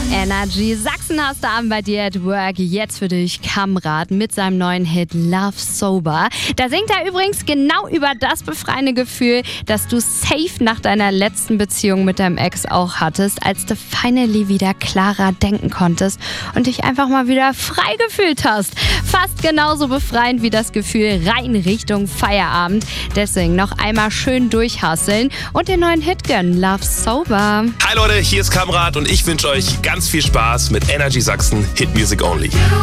Energy Sachsen hast du Abend bei dir at Work. Jetzt für dich Kamrat mit seinem neuen Hit Love Sober. Da singt er übrigens genau über das befreiende Gefühl, das du safe nach deiner letzten Beziehung mit deinem Ex auch hattest, als du finally wieder klarer denken konntest und dich einfach mal wieder frei gefühlt hast. Fast genauso befreiend wie das Gefühl rein Richtung Feierabend. Deswegen noch einmal schön durchhasseln und den neuen Hit gönnen. Love Sober. Hi Leute, hier ist Kamrat und ich wünsche euch ganz viel Spaß mit Energy Sachsen Hit Music Only.